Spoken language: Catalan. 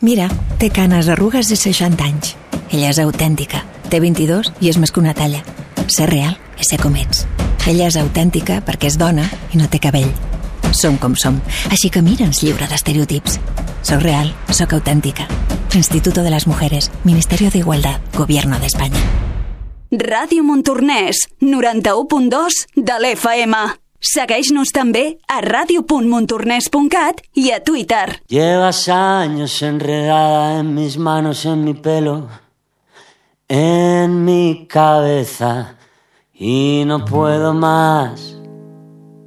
Mira, té canes, arrugues i 60 anys. Ella és autèntica, té 22 i és més que una talla. Ser real és ser com ets. Ella és autèntica perquè és dona i no té cabell. Som com som, així que mira'ns lliure d'estereotips. Soc real, soc autèntica. Instituto de las Mujeres, Ministerio de Igualdad, Gobierno de España. Ràdio Montornès, 91.2 de l'FM. Segueix-nos també a radio.montornès.cat i a Twitter. Llevas años enredada en mis manos, en mi pelo, en mi cabeza, y no puedo más.